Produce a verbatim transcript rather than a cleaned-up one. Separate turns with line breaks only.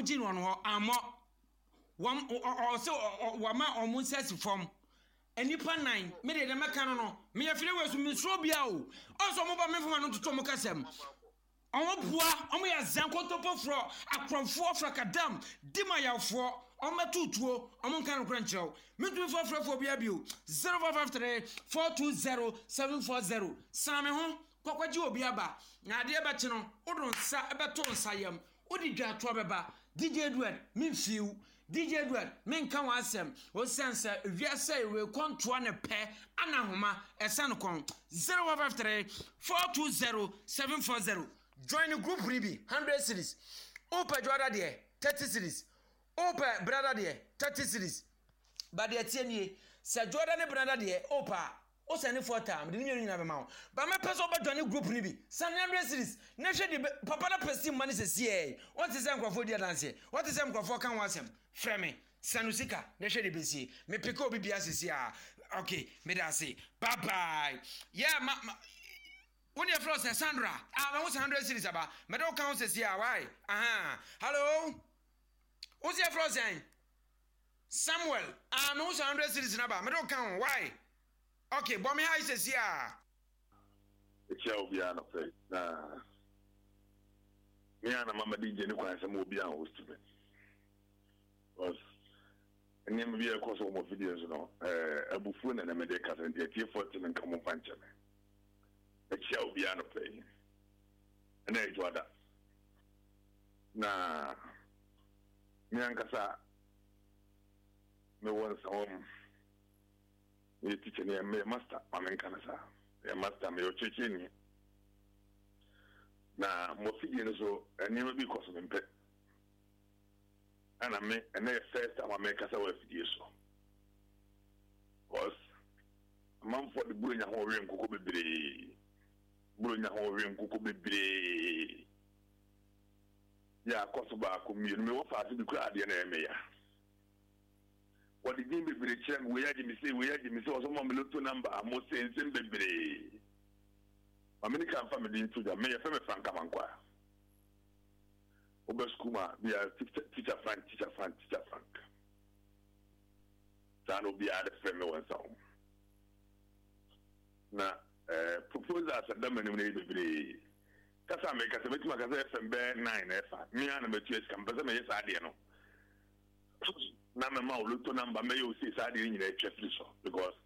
gyi no no amo wam o se wama omun sesi fom enipa nine me de meka no no me yefire wesu me suro bia o oso mo ba me foma no toto mo kasem omo bua omo ya zankotopo fro akronfo afrakadam dima yafo omo tutuo omo nkan no kranchrew me tu fo frafo bia bio zero five five three four two zero seven four zero same ho kokwaji obi aba na ade eba chi no odon sa ebeto nsayam odi dwa to beba D J Edward min fiu D J Edward min kan wasem o sense wiase we kontoa ne pe anahoma esan kon zero one five three four two zero seven four zero. Join the group Ribi one hundred series. Opa Joada there thirty series. Opa brother there thirty series. But the tieni se Joada ne brother there opa o send four time the new na be ma. But me person ba join the group Ribi one hundred series. Na hwe de papa na person money se see. What is em kwafo dia dance? What is em kwafo kan wasem? Freme Sanusika na hwe de be see. Me pick obi bia se see ah. Okay, me da say. Bye bye. Yeah, ma, ma when you flow Sandra, I want one hundred series about. Me don't count say here why? Aha. Hello. Who's your flow saying? Samuel. I want one hundred series about. Me don't count why? Okay, but me how is say here?
It shall be an affair. Nah. Me and Mama D J no kwa say mo bia host me. Because name be a course of videos no. Eh abufu na na me dey cast and dey tie forty men come punch me. It shall be an affair. And I do that. Na me ankasa me want some me teacher me me master amen kanasa. Me master me o cheche ni. Na mo figure no so eni me bi koso me mpe. Ana me and the first time I make kasa we fidie so. Cause man for the bunya ho we nkoko bebre. Bunya ho we nkoko bebre. Ya koso ba ko mi me wo fa se bi kura de na eme ya. What the game bebre chen we ya me say we ya me say so mo me loto number mo say nsem bebre. American family into the me fa me franka mankwa. Obe skuma be a teacher Frank teacher Frank teacher Frank. Sano be a friend me one song. Na eh proposal as them any bebre. Kasa me kasa me kasa F M B nine F. Me and me two scam pese me yes ade no. Na me ma oluto number me you say say ade nyina etwa free so because